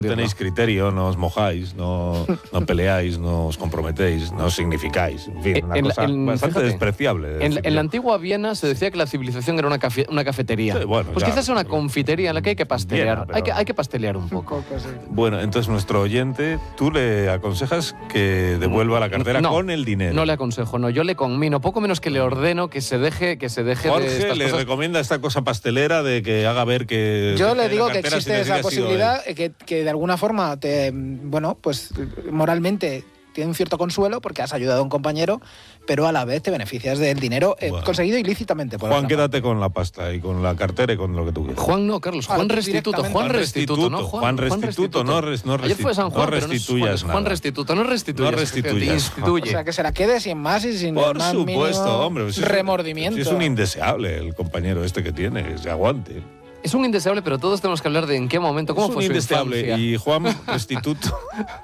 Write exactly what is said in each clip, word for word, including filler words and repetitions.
Tenéis criterio, no os mojáis, no, no peleáis, no os comprometéis, no os significáis. En fin, una en, cosa en, bastante fíjate, despreciable. En, en la antigua Viena se decía que la civilización era una, cafe, una cafetería. Sí, bueno, pues ya, quizás es una confitería en la que hay que pastelear. Viena, pero... hay, que, hay que pastelear un poco. Bueno, entonces nuestro oyente, tú le aconsejas que devuelva la cartera no, con el dinero. No le aconsejo, no. Yo le conmino, poco menos que le ordeno que se deje, que se deje Jorge de estas le cosas. recomienda esta cosa pastelera de que haga ver que... Yo le digo la que existe esa posibilidad, que, que de alguna forma te, bueno, pues moralmente tiene un cierto consuelo porque has ayudado a un compañero, pero a la vez te beneficias del dinero eh, bueno. conseguido ilícitamente. Por Juan, quédate con la pasta y con la cartera y con lo que tú quieras. Juan no, Carlos, Juan ah, Restituto, Juan Restituto, ¿no? Juan, Juan Restituto, no, res, no, Ayer fue San Juan, no restituyas no, nada. Juan Restituto, no restituyas. No restituyas. Instituye. O sea, que se la quede sin más y sin Por más supuesto, hombre. Si remordimiento. Es, si es un indeseable el compañero este que tiene, que se aguante. Es un indeseable, pero todos tenemos que hablar de en qué momento, cómo es fue un su indeseable infancia. Y Juan Restituto...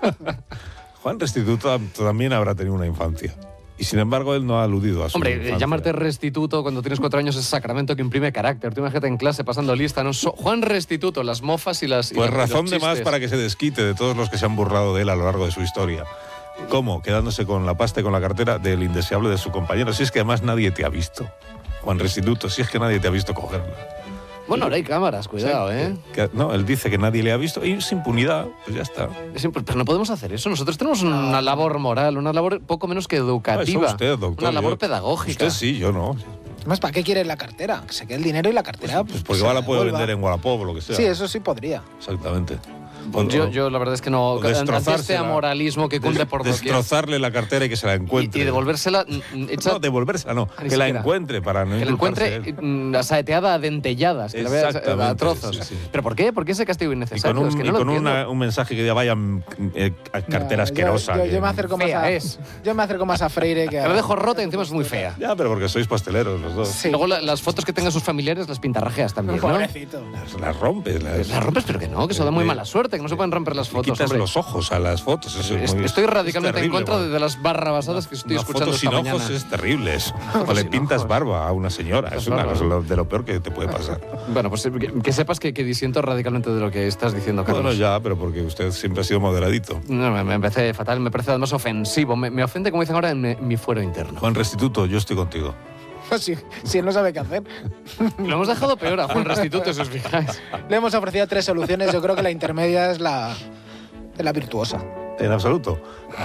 Juan Restituto también habrá tenido una infancia. Y sin embargo, él no ha aludido a su Hombre, infancia. llamarte Restituto cuando tienes cuatro años es sacramento que imprime carácter. Tú imagínate en clase pasando lista, ¿no? So, Juan Restituto, las mofas y las... Pues y razón los de más chistes. para que se desquite de todos los que se han burlado de él a lo largo de su historia. ¿Cómo? Quedándose con la pasta y con la cartera del indeseable de su compañero. Si es que además nadie te ha visto. Juan Restituto, si es que nadie te ha visto cogerla. Bueno, ahora hay cámaras, cuidado, o sea, ¿eh? Que, no, él dice que nadie le ha visto y es impunidad, pues ya está. Es imp- pero no podemos hacer eso. Nosotros tenemos una labor moral, una labor poco menos que Ah, educativa. eso usted, doctor. Una labor yo, pedagógica. Usted sí, yo no. Además, ¿para qué quiere la cartera? Que se quede el dinero y la cartera. Pues, pues porque igual la puede vender en Wallapop o lo que sea. Sí, eso sí podría. Exactamente. Pues yo, yo la verdad es que no... Ante este amoralismo que cunde por doquier. Destrozarle la cartera y que se la encuentre. Y, y devolvérsela... Hecha, no, devolvérsela no. Ni Que la siquiera. encuentre para no Que la encuentre mm, saeteada a dentelladas, que la vea a trozos. Sí, sí. ¿Pero por qué? ¿Por qué ese castigo Y innecesario? con un, es que no y lo con entiendo. una, un mensaje que diga vaya eh, cartera No, asquerosa. Yo, yo, que- yo me acerco más Fea a, es. yo me acerco más a Freire que a... La dejo rota y encima es muy fea. Ya, pero porque sois pasteleros los dos. Sí. Luego la- las fotos que tengan sus familiares las pintarrajeas también, ¿no? Pobrecito. Las, las rompes. Las, Las rompes, pero que no, que eso da muy Eh, mala suerte, que no se pueden romper las le fotos, quitas hombre. los ojos a las fotos. Eso es Est- muy- Estoy es radicalmente en terrible, contra de, Juan. de las barrabasadas que estoy Una escuchando foto esta sin mañana. ojos es terrible eso. Foto O le sin pintas ojos. barba a una señora. Las Es una barbas. cosa lo- de lo peor que te puede pasar. Bueno, pues que, que sepas que, que disiento radicalmente de lo que estás diciendo, Carlos. Bueno, ya, pero porque usted siempre ha sido moderadito. No, me, me parece fatal, me parece además ofensivo. Me, me ofende, como dicen ahora, en mi, mi fuero interno. Juan Restituto, yo estoy contigo. Si, si él no sabe qué hacer. Lo hemos dejado peor a Juan Restituto, si os fijáis. Le hemos ofrecido tres soluciones. Yo creo que la intermedia es la, es la virtuosa. En absoluto.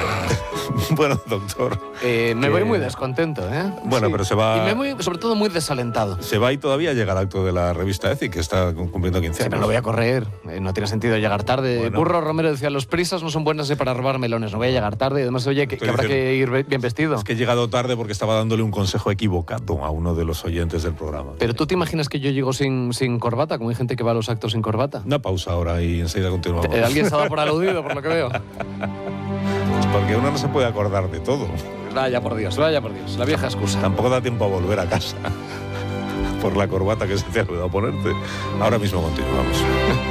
Bueno, doctor. Eh, me Que- voy muy descontento, ¿eh? Bueno, Sí. pero se va... Y me voy, sobre todo, muy desalentado. Se va y todavía llega el acto de la revista E C I, que está cumpliendo quince Que años. no lo voy a correr, eh, no tiene sentido llegar tarde. Bueno. Burro Romero decía, los prisas no son buenas eh, para robar melones, no voy a llegar tarde. Y además, oye, que, Estoy que habrá diciendo- que ir ve- bien vestido. Es que he llegado tarde porque estaba dándole un consejo equivocado a uno de los oyentes del programa. Pero tú te imaginas que yo llego sin, sin corbata, como hay gente que va a los actos sin corbata. Una pausa ahora y enseguida continuamos. Eh, alguien se da por aludido, por lo que veo. Porque uno no se puede acordar de todo. Vaya por Dios, vaya por Dios. La vieja excusa. Tampoco da tiempo a volver a casa por la corbata que se te ha olvidado ponerte. Ahora mismo continuamos.